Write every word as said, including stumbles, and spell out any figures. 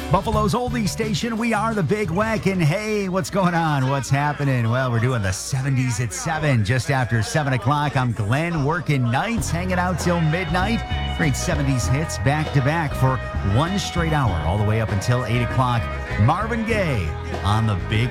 Buffalo's oldie station. We are the Big Weck. And hey, what's going on? What's happening? Well, we're doing the seventies at seven, just after seven o'clock. I'm Glenn, working nights, hanging out till midnight. Great seventies hits back to back for one straight hour, all the way up until eight o'clock. Marvin Gaye on the Big